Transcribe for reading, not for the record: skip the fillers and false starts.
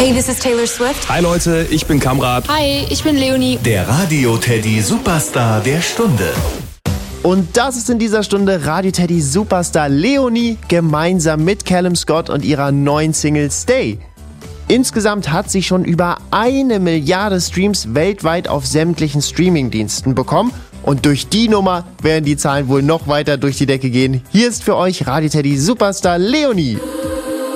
Hey, this is Taylor Swift. Hi Leute, ich bin Kamrat. Hi, ich bin Leonie. Der Radio Teddy Superstar der Stunde. Und das ist in dieser Stunde Radio Teddy Superstar Leonie gemeinsam mit Callum Scott und ihrer neuen Single Stay. Insgesamt hat sie schon über 1 Milliarde Streams weltweit auf sämtlichen Streamingdiensten bekommen. Und durch die Nummer werden die Zahlen wohl noch weiter durch die Decke gehen. Hier ist für euch Radio Teddy Superstar Leonie.